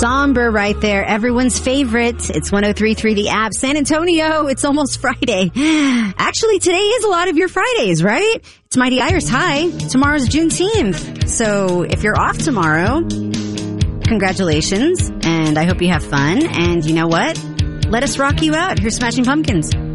Somber right there. Everyone's favorite. It's 103.3 The App. San Antonio, it's almost Friday. Actually, today is a lot of your Fridays, right? It's Mighty Irish High. Tomorrow's Juneteenth. So if you're off tomorrow, congratulations. And I hope you have fun. And you know what? Let us rock you out. Here's Smashing Pumpkins.